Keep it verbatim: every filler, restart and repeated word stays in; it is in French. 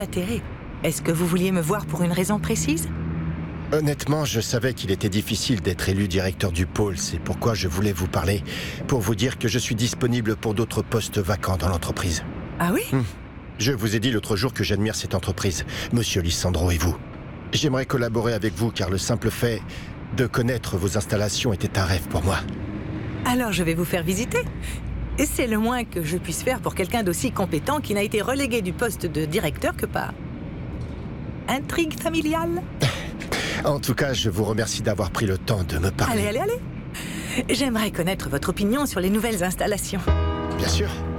Atterré. Est-ce que vous vouliez me voir pour une raison précise? Honnêtement, je savais qu'il était difficile d'être élu directeur du pôle. C'est pourquoi je voulais vous parler, pour vous dire que je suis disponible pour d'autres postes vacants dans l'entreprise. Ah oui? Hum. Je vous ai dit l'autre jour que j'admire cette entreprise, Monsieur Lissandro et vous. J'aimerais collaborer avec vous car le simple fait de connaître vos installations était un rêve pour moi. Alors je vais vous faire visiter. Et c'est le moins que je puisse faire pour quelqu'un d'aussi compétent qui n'a été relégué du poste de directeur que par intrigue familiale. En tout cas, je vous remercie d'avoir pris le temps de me parler. Allez, allez, allez. J'aimerais connaître votre opinion sur les nouvelles installations. Bien sûr.